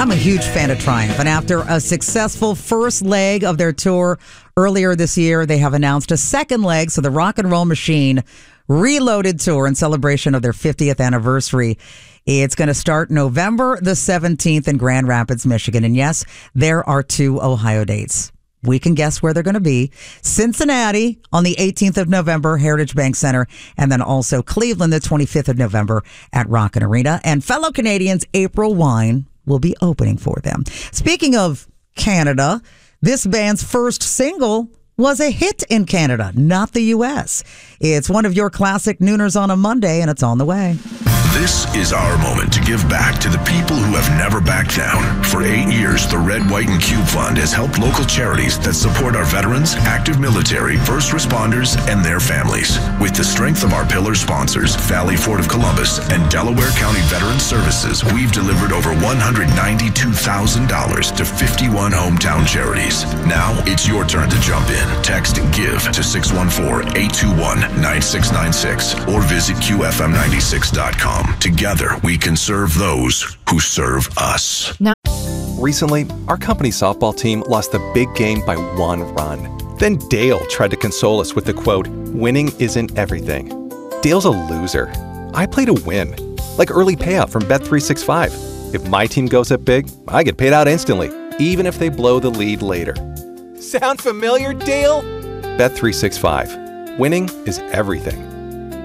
I'm a huge fan of Triumph, and after a successful first leg of their tour earlier this year, they have announced a second leg, so the Rock and Roll Machine Reloaded Tour in celebration of their 50th anniversary. It's going to start November the 17th in Grand Rapids, Michigan. And yes, there are 2 Ohio dates. We can guess where they're going to be. Cincinnati on the 18th of November, Heritage Bank Center, and then also Cleveland the 25th of November at Rockin' Arena. And fellow Canadians, April Wine will be opening for them. Speaking of Canada, this band's first single was a hit in Canada, not the U.S. It's one of your classic Nooners on a Monday, and it's on the way. This is our moment to give back to the people who have never backed down. For 8 years, the Red, White, and Cube Fund has helped local charities that support our veterans, active military, first responders, and their families. With the strength of our pillar sponsors, Valley Ford of Columbus and Delaware County Veterans Services, we've delivered over $192,000 to 51 hometown charities. Now, it's your turn to jump in. Text GIVE to 614-821-9696 or visit QFM96.com. Together, we can serve those who serve us. Recently, our company softball team lost the big game by 1 run. Then Dale tried to console us with the quote, "Winning isn't everything." Dale's a loser. I play to win, like early payout from Bet365. If my team goes up big, I get paid out instantly, even if they blow the lead later. Sound familiar, Dale? Bet365. Winning is everything.